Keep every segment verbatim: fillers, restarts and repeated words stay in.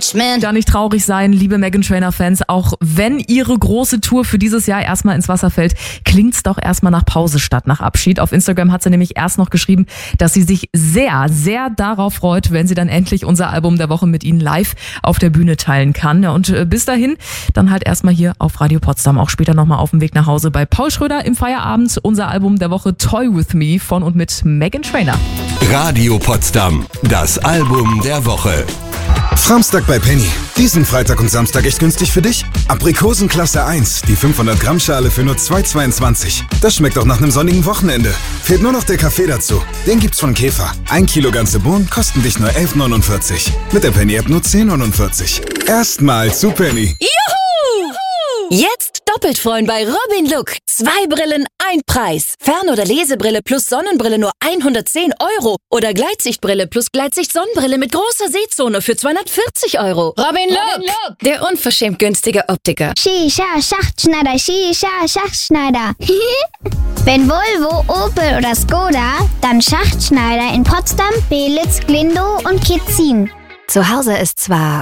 bitch, man. Da nicht traurig sein, liebe Meghan Trainor-Fans, auch wenn ihre große Tour für dieses Jahr erstmal ins Wasser fällt, klingt's doch erstmal nach Pause statt nach Abschied. Auf Instagram hat sie nämlich erst noch geschrieben, dass sie sich sehr, sehr darauf freut, wenn sie dann endlich unser Album der Woche mit ihnen live auf der Bühne teilen kann. Ja, und bis dahin dann halt erstmal hier auf Radio Potsdam, auch später nochmal auf dem Weg nach Hause bei Paul Schröder im Feierabend, unser Album der Woche Toy With Me von und mit Meghan Trainor. Radio Potsdam, das Album der Woche. Samstag bei Penny. Diesen Freitag und Samstag echt günstig für dich? Aprikosen Klasse eins, die fünfhundert Gramm Schale für nur zwei Euro zweiundzwanzig. Das schmeckt auch nach einem sonnigen Wochenende. Fehlt nur noch der Kaffee dazu. Den gibt's von Käfer. Ein Kilo ganze Bohnen kosten dich nur elf Euro neunundvierzig. Mit der Penny-App nur zehn Euro neunundvierzig. Erstmal zu Penny. Juhu! Jetzt doppelt freuen bei Robin Look. Zwei Brillen, ein Preis. Fern- oder Lesebrille plus Sonnenbrille nur hundertzehn Euro. Oder Gleitsichtbrille plus Gleitsicht-Sonnenbrille mit großer Sehzone für zweihundertvierzig Euro. Robin Look, Robin Look. Der unverschämt günstige Optiker. Shisha, Schachtschneider, Shisha, Schachtschneider. Wenn Volvo, Opel oder Skoda, dann Schachtschneider in Potsdam, Belitz, Glindow und Kitzin. Zu Hause ist zwar...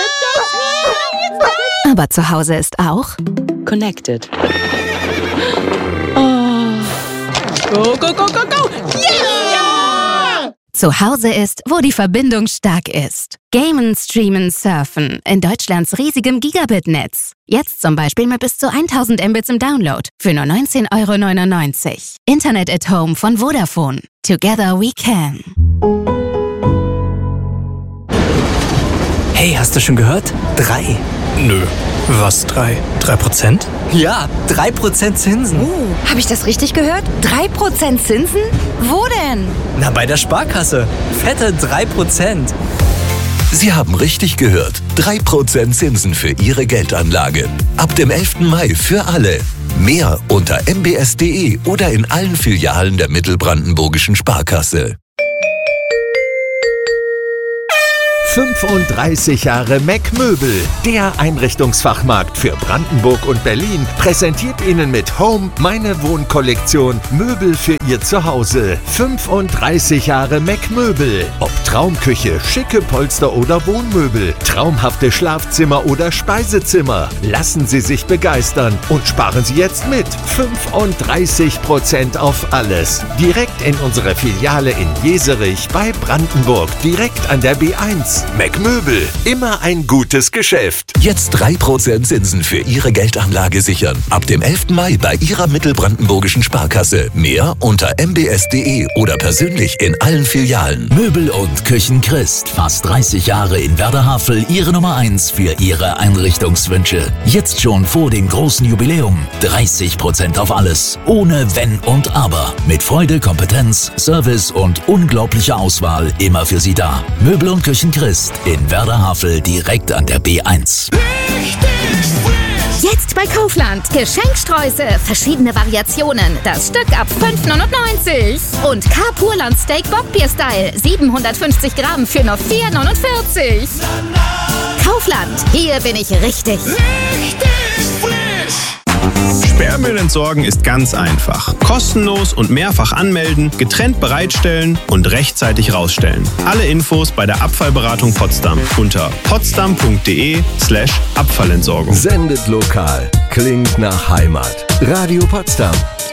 aber zu Hause ist auch... Connected. Go, go, go, go, go! Yeah! Zu Hause ist, wo die Verbindung stark ist. Gamen, Streamen, Surfen in Deutschlands riesigem Gigabit-Netz. Jetzt zum Beispiel mit bis zu tausend Mbits im Download für nur neunzehn Euro neunundneunzig. Internet at Home von Vodafone. Together we can. Hey, hast du schon gehört? Drei. Nö. Was, drei? Drei Prozent? Ja, drei Prozent Zinsen. Oh, habe ich das richtig gehört? Drei Prozent Zinsen? Wo denn? Na, bei der Sparkasse. Fette drei Prozent. Sie haben richtig gehört. drei Prozent Zinsen für Ihre Geldanlage. Ab dem elften Mai für alle. Mehr unter m b s punkt d e oder in allen Filialen der Mittelbrandenburgischen Sparkasse. fünfunddreißig Jahre Mac Möbel, der Einrichtungsfachmarkt für Brandenburg und Berlin, präsentiert Ihnen mit Home meine Wohnkollektion Möbel für Ihr Zuhause. fünfunddreißig Jahre Mac Möbel. Ob Traumküche, schicke Polster oder Wohnmöbel, traumhafte Schlafzimmer oder Speisezimmer. Lassen Sie sich begeistern und sparen Sie jetzt mit. fünfunddreißig Prozent auf alles. Direkt in unsere Filiale in Jeserich bei Brandenburg, direkt an der B eins. Mac Möbel, immer ein gutes Geschäft. Jetzt drei Prozent Zinsen für Ihre Geldanlage sichern. Ab dem elften Mai bei Ihrer Mittelbrandenburgischen Sparkasse. Mehr unter m b s punkt d e oder persönlich in allen Filialen. Möbel und Küchen Christ. Fast dreißig Jahre in Werder-Havel. Ihre Nummer eins für Ihre Einrichtungswünsche. Jetzt schon vor dem großen Jubiläum. dreißig Prozent auf alles. Ohne Wenn und Aber. Mit Freude, Kompetenz, Service und unglaublicher Auswahl immer für Sie da. Möbel und Küchen Christ. In Werder-Havel direkt an der B eins. Jetzt bei Kaufland. Geschenksträuße, verschiedene Variationen. Das Stück ab fünf neunundneunzig. Und K-Purland Steak Bockbier-Style. siebenhundertfünfzig Gramm für nur vier neunundvierzig. Kaufland. Hier bin ich richtig. Richtig frisch. Sperrmüll entsorgen ist ganz einfach. Kostenlos und mehrfach anmelden, getrennt bereitstellen und rechtzeitig rausstellen. Alle Infos bei der Abfallberatung Potsdam unter potsdam punkt d e slash Abfallentsorgung. Sendet lokal. Klingt nach Heimat. Radio Potsdam.